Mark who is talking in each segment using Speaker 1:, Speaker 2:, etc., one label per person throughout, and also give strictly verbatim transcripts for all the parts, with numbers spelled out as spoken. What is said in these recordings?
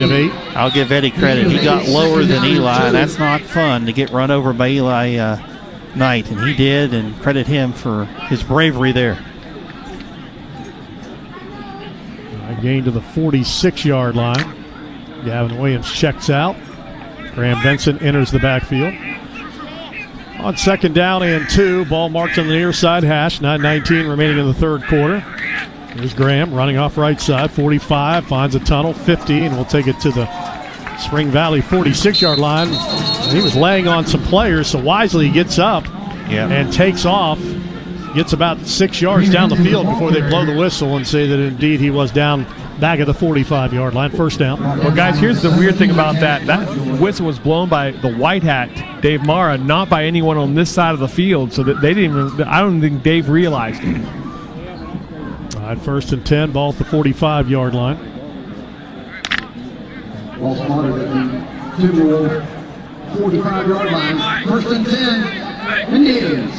Speaker 1: of eight.
Speaker 2: I'll give Eddie credit. He got lower than Eli, and that's not fun to get run over by Eli uh, Knight, and he did, and credit him for his bravery there.
Speaker 1: Gain to the forty-six-yard line. Gavin Williams checks out. Graham Benson enters the backfield. On second down and two, ball marked on the near side hash. nine nineteen remaining in the third quarter. Here's Graham running off right side. forty-five, finds a tunnel. fifty, and we'll take it to the Spring Valley forty-six-yard line. He was laying on some players, so wisely he gets up
Speaker 2: yeah.
Speaker 1: and takes off. Gets about six yards down the field before they blow the whistle and say that indeed he was down back at the forty-five-yard line. First down.
Speaker 3: Well, guys, here's the weird thing about that. That whistle was blown by the white hat, Dave Mara, not by anyone on this side of the field, so that they didn't even, I don't think Dave realized it.
Speaker 1: All right, first and ten, ball at the forty-five-yard line.
Speaker 4: Ball spotted at the forty-five-yard line. First and ten, Indians.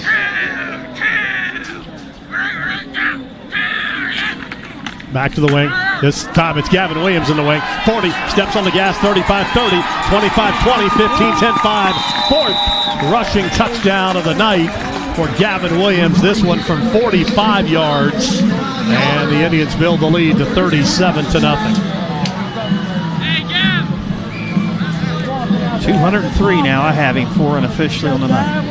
Speaker 1: Back to the wing. This time it's Gavin Williams in the wing. forty, steps on the gas, thirty-five thirty, twenty-five twenty, fifteen ten five. Fourth rushing touchdown of the night for Gavin Williams. This one from forty-five yards. And the Indians build the lead to thirty-seven to nothing.
Speaker 2: two hundred three now. I have him for unofficially on the night.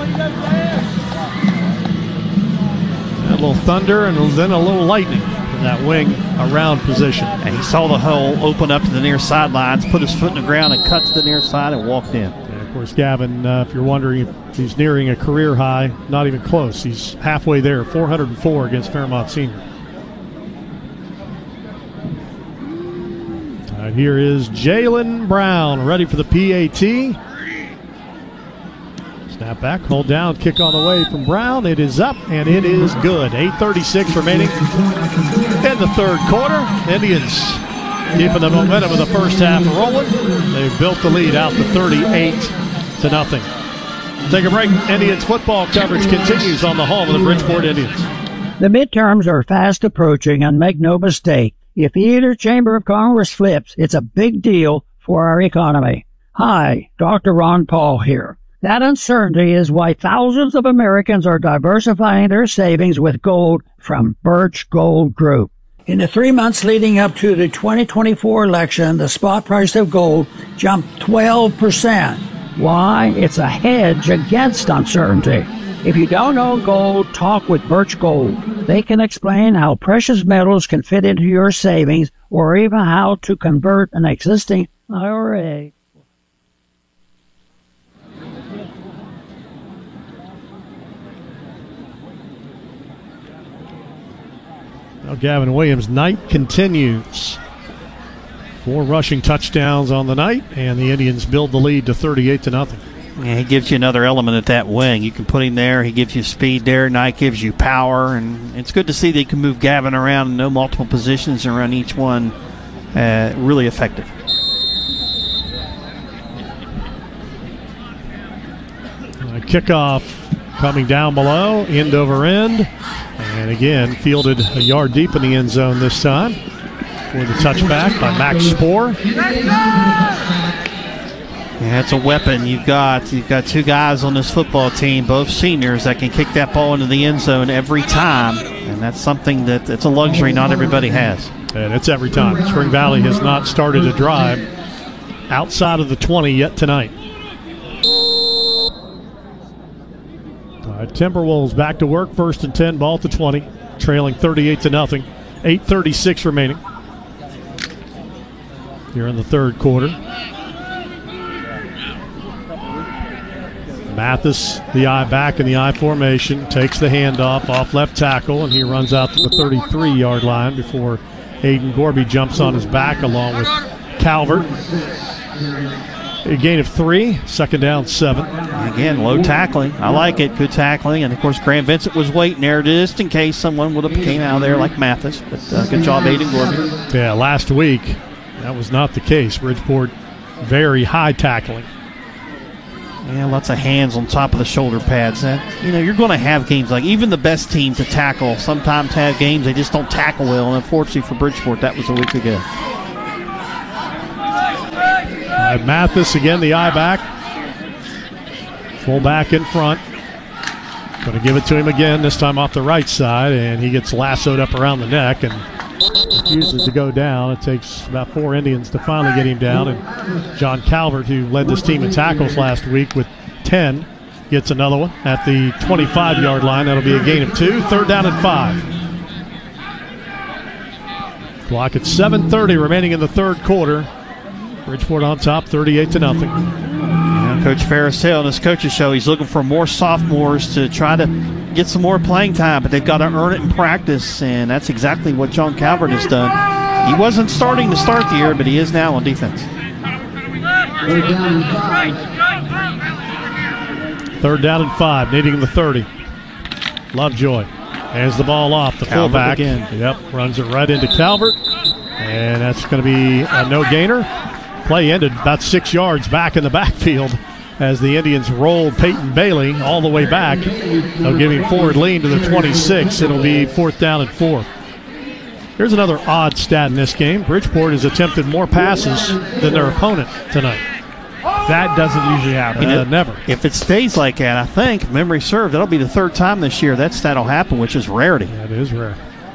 Speaker 1: A little thunder and then a little lightning. That wing around position.
Speaker 2: And he saw the hole open up to the near sidelines, put his foot in the ground and cut to the near side and walked in.
Speaker 1: And of course, Gavin, uh, if you're wondering if he's nearing a career high, not even close. He's halfway there, four hundred four against Fairmont Senior. All right, here is Jalen Brown ready for the P A T. Snap back, hold down, kick on the way from Brown. It is up, and it is good. eight thirty-six remaining in the third quarter. Indians keeping the momentum of the first half rolling. They've built the lead out to thirty-eight to nothing. Take a break. Indians football coverage continues on the home of the Bridgeport Indians.
Speaker 5: The midterms are fast approaching, and make no mistake, if either chamber of Congress flips, it's a big deal for our economy. Hi, Doctor Ron Paul here. That uncertainty is why thousands of Americans are diversifying their savings with gold from Birch Gold Group. In the three months leading up to the twenty twenty-four election, the spot price of gold jumped twelve percent. Why? It's a hedge against uncertainty. If you don't own gold, talk with Birch Gold. They can explain how precious metals can fit into your savings or even how to convert an existing I R A.
Speaker 1: Now Gavin Williams' night continues. Four rushing touchdowns on the night, and the Indians build the lead to thirty-eight to nothing.
Speaker 2: Yeah, he gives you another element at that wing. You can put him there. He gives you speed there. Knight gives you power, and it's good to see that he can move Gavin around and know multiple positions and run each one uh, really effective.
Speaker 1: Uh, kickoff coming down below, end over end. And again, fielded a yard deep in the end zone this time for the touchback by Max Spoor.
Speaker 2: Yeah, it's a weapon. You've got you've got two guys on this football team, both seniors, that can kick that ball into the end zone every time, and that's something that it's a luxury not everybody has.
Speaker 1: And it's every time. Spring Valley has not started a drive outside of the twenty yet tonight. Timberwolves back to work, first and ten, ball to twenty, trailing thirty-eight to nothing. eight thirty-six remaining here in the third quarter. Mathis, the eye back in the I formation, takes the handoff off left tackle, and he runs out to the thirty-three-yard line before Aiden Gorby jumps on his back along with Calvert. A gain of three, second down, seven.
Speaker 2: Again, low tackling. I like it. Good tackling. And, of course, Graham Vincent was waiting there just in case someone would have came out of there like Mathis. But uh, good job, Aiden Gorby.
Speaker 1: Yeah, last week that was not the case. Bridgeport, very high tackling.
Speaker 2: Yeah, lots of hands on top of the shoulder pads. That, you know, you're going to have games like even the best teams that tackle sometimes have games they just don't tackle well. And unfortunately for Bridgeport, that was a week ago.
Speaker 1: By Mathis again, the eye back. Full back in front. Going to give it to him again, this time off the right side, and he gets lassoed up around the neck and refuses to go down. It takes about four Indians to finally get him down, and John Calvert, who led this team in tackles last week with ten, gets another one at the twenty-five-yard line. That'll be a gain of two. Third down and five. Clock at seven thirty remaining in the third quarter. Bridgeport on top, thirty-eight to nothing.
Speaker 2: Yeah, Coach Ferris said on this coach's show he's looking for more sophomores to try to get some more playing time, but they've got to earn it in practice, and that's exactly what John Calvert has done. He wasn't starting to start the year, but he is now on defense.
Speaker 4: Third down and five.
Speaker 1: Third down and five, needing the thirty. Lovejoy hands the ball off. The
Speaker 2: Calvert
Speaker 1: fullback.
Speaker 2: again.
Speaker 1: Yep, runs it right into Calvert, and that's going to be a no-gainer. Play ended about six yards back in the backfield as the Indians rolled Peyton Bailey all the way back. They'll give him forward lean to the twenty-six. It'll be fourth down and four. Here's another odd stat in this game. Bridgeport has attempted more passes than their opponent tonight.
Speaker 3: That doesn't usually happen.
Speaker 1: Uh, never.
Speaker 2: If it stays like that, I think, if memory serves, that'll be the third time this year that that'll happen, which is rarity.
Speaker 1: That is rare.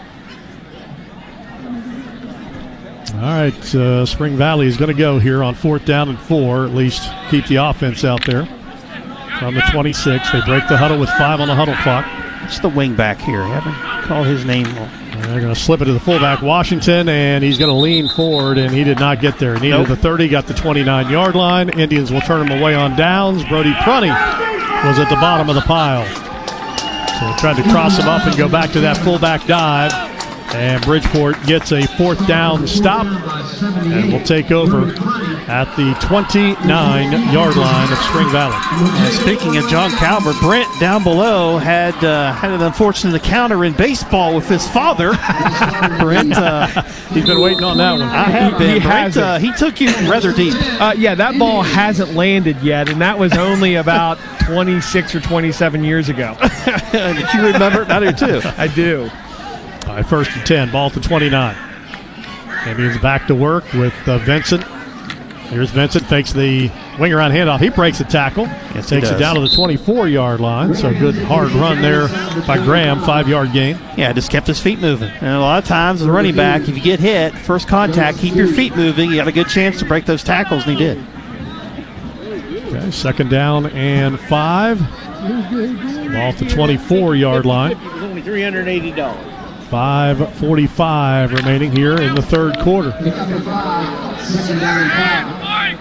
Speaker 1: All right, uh, Spring Valley is going to go here on fourth down and four, at least keep the offense out there. From the twenty-six, they break the huddle with five on the huddle clock.
Speaker 2: It's the wing back here. You haven't called his name.
Speaker 1: And they're going to slip it to the fullback, Washington, and he's going to lean forward, and he did not get there. He needed
Speaker 2: Nope.
Speaker 1: the thirty, got the twenty-nine-yard line. Indians will turn him away on downs. Brody Prunty was at the bottom of the pile. So they tried to cross him up and go back to that fullback dive. And Bridgeport gets a fourth down stop and will take over at the twenty-nine-yard line of Spring Valley.
Speaker 2: And speaking of John Calvert, Brent down below had uh, had an unfortunate encounter in baseball with his father. Brent, uh,
Speaker 1: He's been waiting on that one.
Speaker 2: I have been.
Speaker 3: He
Speaker 2: Brent,
Speaker 3: hasn't.
Speaker 2: uh, he took you rather deep.
Speaker 3: Uh, yeah, that ball hasn't landed yet, and that was only about twenty-six or twenty-seven years ago.
Speaker 2: Did you remember it? I do too.
Speaker 3: I do.
Speaker 1: All right, first and ten, ball to twenty-nine. Indians back to work with uh, Vincent. Here's Vincent, fakes the wing around handoff. He breaks the tackle.
Speaker 2: Yes, he
Speaker 1: takes it
Speaker 2: does.
Speaker 1: down to the twenty-four-yard line. So good hard run there by Graham, five-yard gain.
Speaker 2: Yeah, just kept his feet moving. And a lot of times, as a running back, if you get hit, first contact, keep your feet moving. You got a good chance to break those tackles, and he did.
Speaker 1: Okay, second down and five. Ball to twenty-four-yard line.
Speaker 6: It was only three hundred eighty dollars.
Speaker 1: five forty-five remaining here in the third quarter.
Speaker 4: Pick up the five. Second down and five.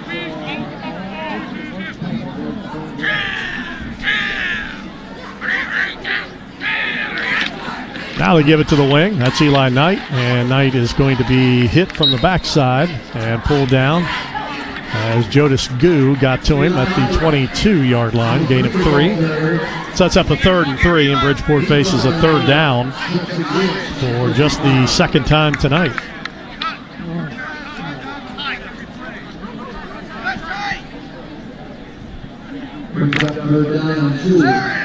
Speaker 1: Now they give it to the wing. That's Eli Knight, and Knight is going to be hit from the backside and pulled down as Jodis Gu got to him at the twenty-two-yard line, gain of three. Sets up a third and three, and Bridgeport faces a third down for just the second time tonight.
Speaker 4: Brings up third down and two.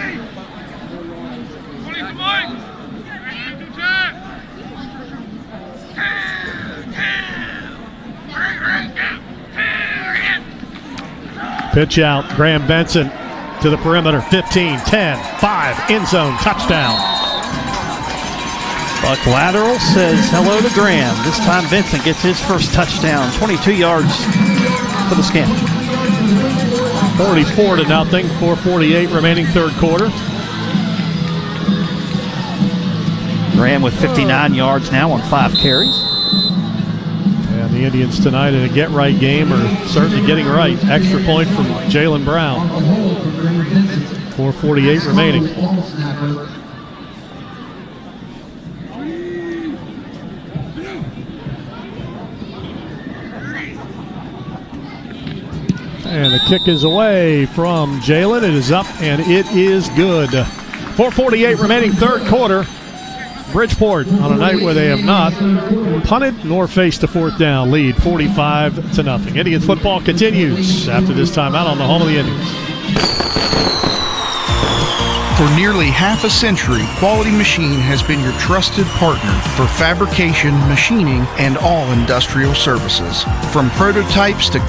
Speaker 1: Pitch out, Graham Benson to the perimeter, fifteen, ten, five, end zone, touchdown.
Speaker 2: Buck lateral says hello to Graham. This time Vincent gets his first touchdown, twenty-two yards for the Scamp.
Speaker 1: forty-four to nothing, four forty-eight remaining third quarter.
Speaker 2: Graham with fifty-nine yards now on five carries.
Speaker 1: And the Indians tonight in a get-right game are certainly getting right. Extra point from Jalen Brown. four forty-eight remaining. And the kick is away from Jalen. It is up, and it is good. four forty-eight remaining third quarter. Bridgeport on a night where they have not punted nor faced a fourth down lead, forty-five to nothing. Indians football continues after this timeout on the home of the Indians.
Speaker 7: For nearly half a century, Quality Machine has been your trusted partner for fabrication, machining, and all industrial services. From prototypes to